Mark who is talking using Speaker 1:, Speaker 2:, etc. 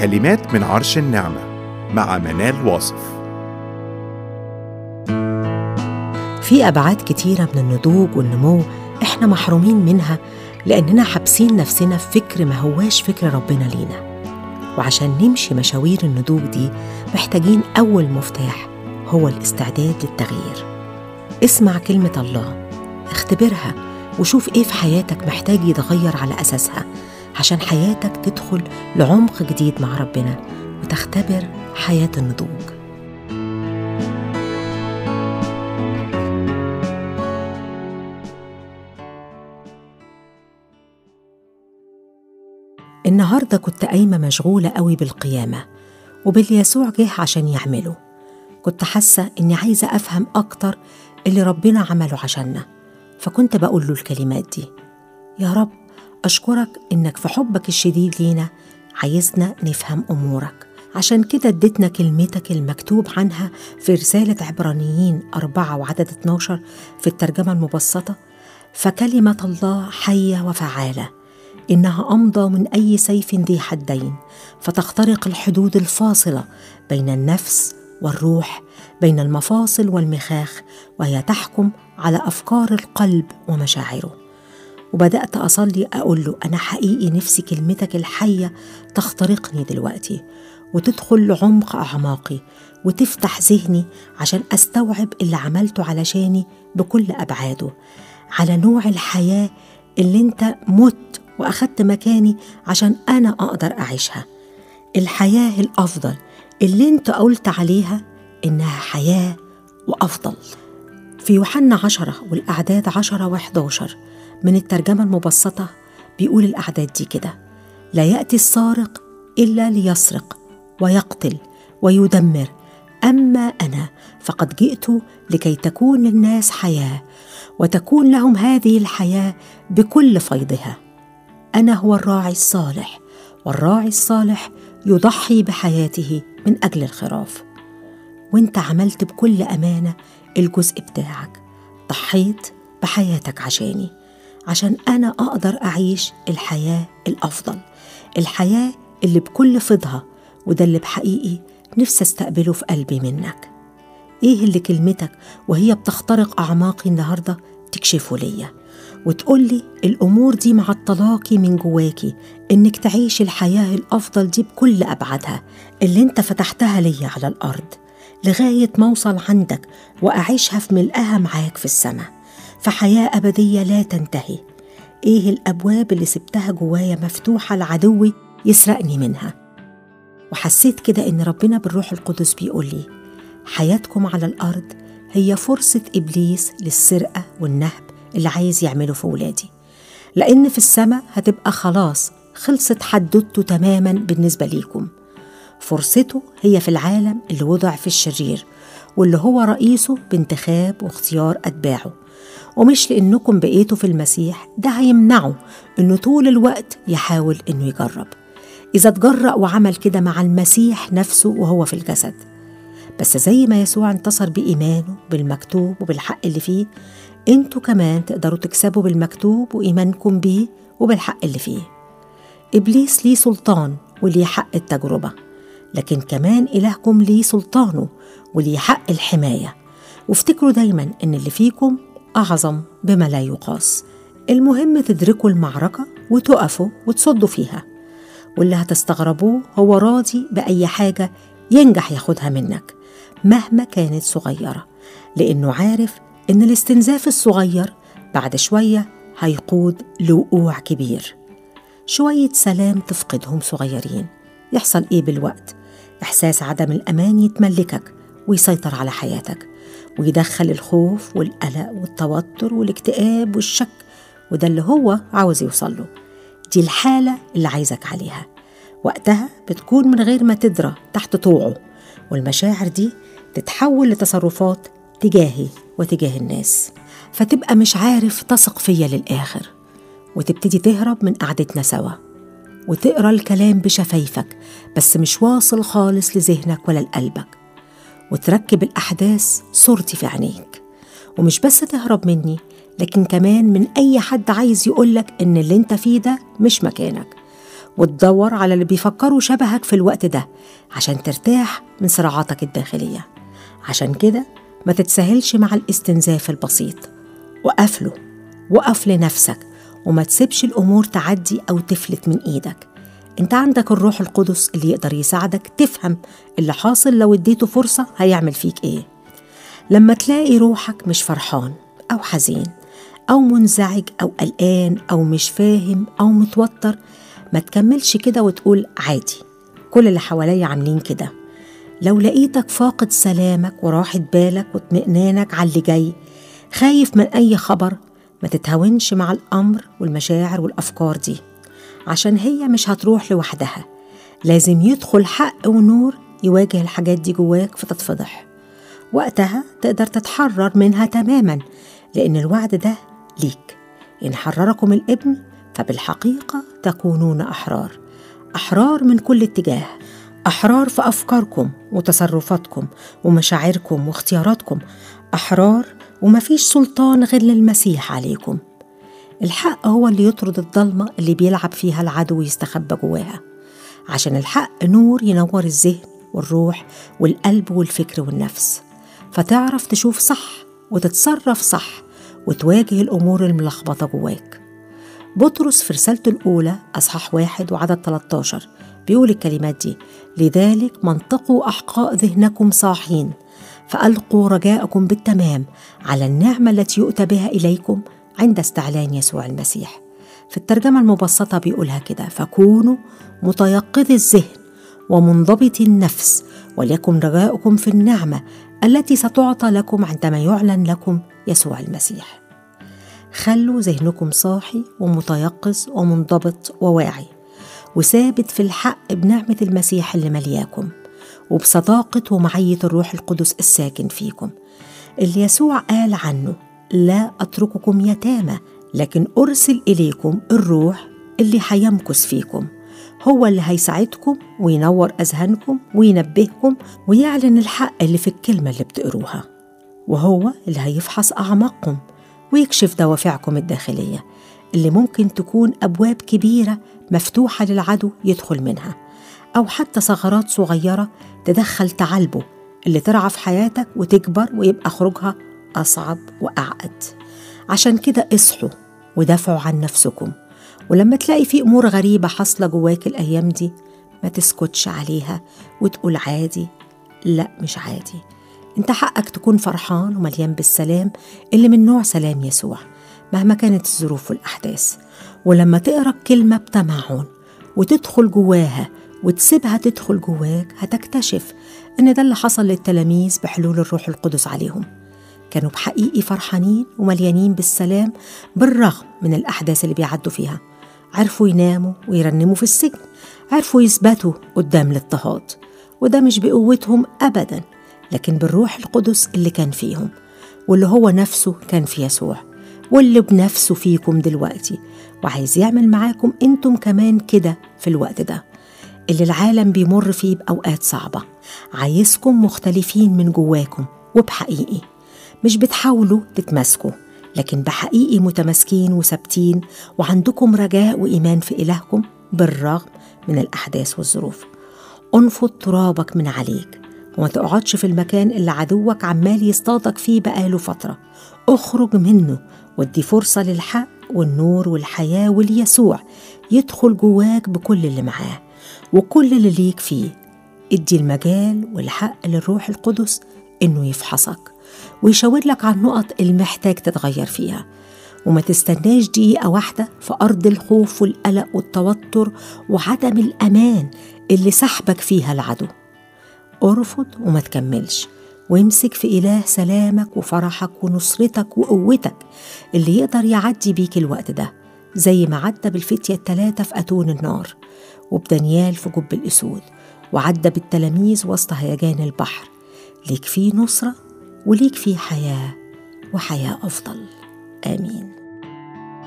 Speaker 1: كلمات من عرش النعمة مع منال واصف.
Speaker 2: في أبعاد كتيرة من النضوج والنمو إحنا محرومين منها لأننا حابسين نفسنا في فكر ما هواش فكر ربنا لينا. وعشان نمشي مشاوير النضوج دي محتاجين أول مفتاح هو الاستعداد للتغيير. اسمع كلمة الله، اختبرها وشوف إيه في حياتك محتاج يتغير على أساسها عشان حياتك تدخل لعمق جديد مع ربنا وتختبر حياة النضوج. النهاردة كنت قايمة مشغولة قوي بالقيامة وباللي يسوع جه عشان يعمله. كنت حاسة إني عايزة أفهم أكتر اللي ربنا عمله عشاننا، فكنت بقول له الكلمات دي: يا رب أشكرك إنك في حبك الشديد لينا عايزنا نفهم أمورك، عشان كده اديتنا كلمتك المكتوب عنها في رسالة عبرانيين 4 وعدد 12 في الترجمة المبسطة: فكلمة الله حية وفعالة، إنها أمضى من أي سيف ذي حدين، فتخترق الحدود الفاصلة بين النفس والروح، بين المفاصل والمخاخ، وهي تحكم على أفكار القلب ومشاعره. وبدأت أصلي أقول له: أنا حقيقي نفسي كلمتك الحية تخترقني دلوقتي وتدخل لعمق أعماقي وتفتح ذهني عشان أستوعب اللي عملته علشاني بكل أبعاده، على نوع الحياة اللي أنت مت وأخدت مكاني عشان أنا أقدر أعيشها، الحياة الأفضل اللي أنت قلت عليها إنها حياة وأفضل. في يوحنا 10 والأعداد 10 و11 من الترجمة المبسطة بيقول الأعداد دي كده: لا يأتي السارق إلا ليسرق ويقتل ويدمر، أما أنا فقد جئت لكي تكون للناس حياة وتكون لهم هذه الحياة بكل فيضها. أنا هو الراعي الصالح، والراعي الصالح يضحي بحياته من أجل الخراف. وانت عملت بكل أمانة الجزء بتاعك، ضحيت بحياتك عشاني، عشان أنا أقدر أعيش الحياة الأفضل، الحياة اللي بكل فضها، وده اللي بحقيقي نفسي استقبله في قلبي منك. إيه اللي كلمتك وهي بتخترق أعماقي النهاردة تكشفه ليا وتقولي الأمور دي مع الطلاقي من جواكي، إنك تعيش الحياة الأفضل دي بكل أبعادها اللي انت فتحتها ليا على الأرض، لغاية ما أوصل عندك وأعيشها في ملئها معاك في السماء، في حياة أبدية لا تنتهي. إيه الأبواب اللي سبتها جوايا مفتوحة لعدوي يسرقني منها؟ وحسيت كده إن ربنا بالروح القدس بيقولي: حياتكم على الأرض هي فرصة إبليس للسرقة والنهب اللي عايز يعمله في ولادي، لأن في السماء هتبقى خلاص خلصت حدوته تماما بالنسبة ليكم. فرصته هي في العالم اللي وضع في الشرير، واللي هو رئيسه بانتخاب واختيار أتباعه، ومش لأنكم بقيتوا في المسيح ده هيمنعه إنه طول الوقت يحاول إنه يجرب. إذا تجرأ وعمل كده مع المسيح نفسه وهو في الجسد، بس زي ما يسوع انتصر بإيمانه بالمكتوب وبالحق اللي فيه، انتوا كمان تقدروا تكسبوا بالمكتوب وإيمانكم بيه وبالحق اللي فيه. إبليس ليه سلطان وليه حق التجربة، لكن كمان إلهكم ليه سلطانه وليه حق الحماية. وافتكروا دايما إن اللي فيكم أعظم بما لا يقاس. المهم تدركوا المعركة وتقفوا وتصدوا فيها، واللي هتستغربوه هو راضي بأي حاجة ينجح ياخدها منك مهما كانت صغيرة، لأنه عارف إن الاستنزاف الصغير بعد شوية هيقود لوقوع كبير. شوية سلام تفقدهم صغيرين، يحصل إيه بالوقت؟ إحساس عدم الأمان يتملكك ويسيطر على حياتك، ويدخل الخوف والقلق والتوتر والاكتئاب والشك، وده اللي هو عاوز يوصله. دي الحالة اللي عايزك عليها. وقتها بتكون من غير ما تدرى تحت طوعه، والمشاعر دي تتحول لتصرفات تجاهي وتجاه الناس، فتبقى مش عارف تثق فيا للآخر، وتبتدي تهرب من قعدتنا سوا وتقرأ الكلام بشفايفك بس مش واصل خالص لذهنك ولا لقلبك، وتركب الأحداث صورتي في عينيك. ومش بس تهرب مني، لكن كمان من أي حد عايز يقولك إن اللي انت فيه ده مش مكانك، وتدور على اللي بيفكروا شبهك في الوقت ده عشان ترتاح من صراعاتك الداخلية. عشان كده ما تتساهلش مع الاستنزاف البسيط، وقف لنفسك وما تسيبش الأمور تعدي أو تفلت من إيدك. انت عندك الروح القدس اللي يقدر يساعدك تفهم اللي حاصل، لو اديته فرصة هيعمل فيك ايه. لما تلاقي روحك مش فرحان أو حزين أو منزعج أو قلقان أو مش فاهم أو متوتر، ما تكملش كده وتقول عادي، كل اللي حواليا عاملين كده. لو لقيتك فاقد سلامك وراحة بالك واطمئنانك على اللي جاي، خايف من أي خبر، ما تتهاونش مع الأمر والمشاعر والأفكار دي، عشان هي مش هتروح لوحدها. لازم يدخل حق ونور يواجه الحاجات دي جواك فتتفضح. وقتها تقدر تتحرر منها تماما، لأن الوعد ده ليك: إن حرركم الابن فبالحقيقة تكونون أحرار من كل اتجاه، أحرار في أفكاركم وتصرفاتكم ومشاعركم واختياراتكم، أحرار ومفيش سلطان غير للمسيح عليكم. الحق هو اللي يطرد الضلمة اللي بيلعب فيها العدو ويستخبى جواها، عشان الحق نور ينور الذهن والروح والقلب والفكر والنفس، فتعرف تشوف صح وتتصرف صح وتواجه الأمور الملخبطة جواك. بطرس في رسالته الأولى أصحاح 1 وعدد 13 بيقول الكلمات دي: لذلك منطقوا أحقاء ذهنكم صاحين، فألقوا رجاءكم بالتمام على النعمة التي يؤتى بها إليكم عند استعلان يسوع المسيح. في الترجمة المبسطة بيقولها كده: فكونوا متيقظي الذهن ومنضبطي النفس، وليكن رجاؤكم في النعمة التي ستعطى لكم عندما يعلن لكم يسوع المسيح. خلوا ذهنكم صاحي ومتيقظ ومنضبط وواعي وثابت في الحق بنعمة المسيح اللي ملياكم، وبصداقة ومعية الروح القدس الساكن فيكم، اللي يسوع قال عنه: لا أترككم يتامى، لكن أرسل إليكم الروح اللي هيمكث فيكم، هو اللي هيساعدكم وينور أذهانكم وينبهكم ويعلن الحق اللي في الكلمة اللي بتقروها، وهو اللي هيفحص أعماقكم ويكشف دوافعكم الداخلية اللي ممكن تكون أبواب كبيرة مفتوحة للعدو يدخل منها، أو حتى ثغرات صغيرة تدخل تعالبه اللي ترعى في حياتك وتكبر ويبقى خروجها أصعب وأعقد. عشان كده اصحوا ودافعوا عن نفسكم، ولما تلاقي في أمور غريبة حاصلة جواك الأيام دي ما تسكتش عليها وتقول عادي. لا، مش عادي. انت حقك تكون فرحان ومليان بالسلام اللي من نوع سلام يسوع مهما كانت الظروف والأحداث. ولما تقرأ الكلمة بتمعن وتدخل جواها وتسيبها تدخل جواك، هتكتشف إن ده اللي حصل للتلاميذ بحلول الروح القدس عليهم. كانوا بحقيقي فرحانين ومليانين بالسلام بالرغم من الأحداث اللي بيعدوا فيها. عرفوا يناموا ويرنموا في السجن، عرفوا يثبتوا قدام الاضطهاد، وده مش بقوتهم أبدا، لكن بالروح القدس اللي كان فيهم، واللي هو نفسه كان في يسوع، واللي بنفسه فيكم دلوقتي، وعايز يعمل معاكم انتم كمان كده في الوقت ده اللي العالم بيمر فيه بأوقات صعبة. عايزكم مختلفين من جواكم وبحقيقي، مش بتحاولوا تتمسكوا، لكن بحقيقي متماسكين وثابتين وعندكم رجاء وإيمان في إلهكم بالرغم من الأحداث والظروف. انفض ترابك من عليك وما تقعدش في المكان اللي عدوك عمال يصطادك فيه بقاله فترة. اخرج منه وادي فرصة للحق والنور والحياة واليسوع يدخل جواك بكل اللي معاه وكل اللي ليك فيه. ادي المجال والحق للروح القدس انه يفحصك ويشاور لك عن النقط اللي محتاج تتغير فيها، وما تستناش دقيقة واحدة في أرض الخوف والقلق والتوتر وعدم الأمان اللي سحبك فيها العدو. ارفض وما تكملش، وامسك في إله سلامك وفرحك ونصرتك وقوتك اللي يقدر يعدي بيك الوقت ده، زي ما عدى بالفتية 3 في أتون النار، وبدانيال في جب الأسود، وعدى بالتلاميذ وسط هيجان البحر. ليك فيه نصرة وليك فيه حياة وحياة أفضل. آمين.